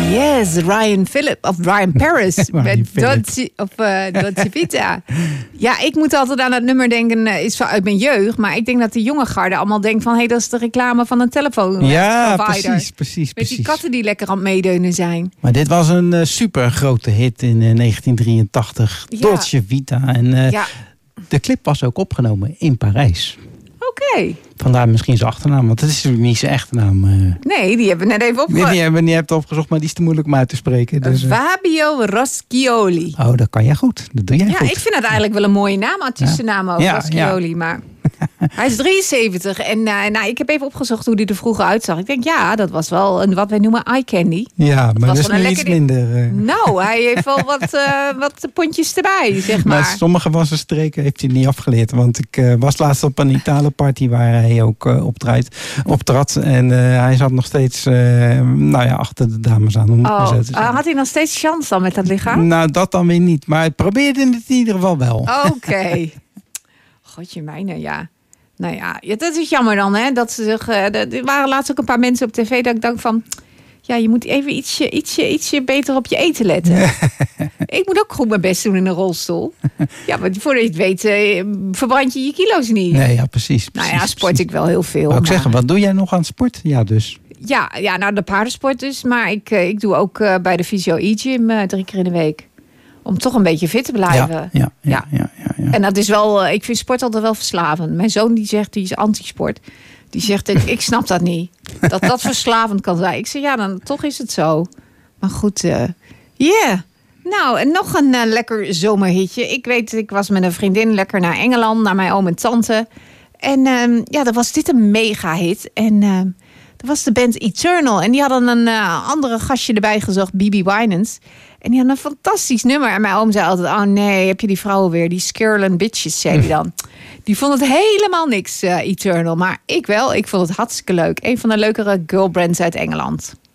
Yes, Ryan Paris met Dolce Vita. Ja, ik moet altijd aan dat nummer denken, is uit mijn jeugd. Maar ik denk dat de jonge garde allemaal denkt van, dat is de reclame van een telefoon. Ja, precies. Met die katten die lekker aan het meedeunen zijn. Maar dit was een super grote hit in 1983. Ja. Dolce Vita. En de clip was ook opgenomen in Parijs. Oké. Vandaar misschien zijn achternaam, want dat is natuurlijk niet zijn echte naam. Nee, die hebben we net even opgezocht. Die hebben we niet opgezocht, maar die is te moeilijk om uit te spreken. Dus, Fabio Roscioli. Oh, dat kan jij goed. Dat doe jij goed. Ja, ik vind het eigenlijk wel een mooie naam, artiestennaam ook, Roscioli. Maar hij is 73 en ik heb even opgezocht hoe hij er vroeger uitzag. Ik denk, dat was wel wat wij noemen eye candy. Ja, maar dat is nu iets minder. Nou, hij heeft wel wat pontjes erbij, zeg maar. Maar sommige van zijn streken heeft hij niet afgeleerd. Want ik was laatst op een Italo-party waar hij ook optrad. En hij zat nog steeds achter de dames aan. Had hij nog steeds chance dan met dat lichaam? Nou, dat dan weer niet. Maar hij probeerde het in ieder geval wel. Oké. Godje mijne, ja. Nou ja, dat is jammer dan, hè. Dat ze zich, er waren laatst ook een paar mensen op tv dat ik dacht van, je moet even ietsje beter op je eten letten. Ik moet ook goed mijn best doen in een rolstoel. Ja, maar voordat je het weet, verbrand je kilo's niet. Nee, ja, precies. Nou ja, sport ik wel heel veel. Wou ik zeggen, wat doe jij nog aan sport? Ja, dus. Ja, nou de paardensport dus. Maar ik doe ook bij de Physio E-gym 3 keer in de week. Om toch een beetje fit te blijven. Ja. En dat is wel, ik vind sport altijd wel verslavend. Mijn zoon die is anti-sport. Die zegt, ik snap dat niet. Dat verslavend kan zijn. Ik zeg, dan toch is het zo. Maar goed, Nou, en nog een lekker zomerhitje. Ik was met een vriendin lekker naar Engeland, naar mijn oom en tante. En dan was dit een mega hit. En dat was de band Eternal. En die hadden een andere gastje erbij gezocht, Bibi Winans. En die had een fantastisch nummer. En mijn oom zei altijd, oh nee, heb je die vrouwen weer? Die skirlen bitches, zei hij dan. Die vond het helemaal niks, Eternal. Maar ik wel. Ik vond het hartstikke leuk. Een van de leukere girlbands uit Engeland.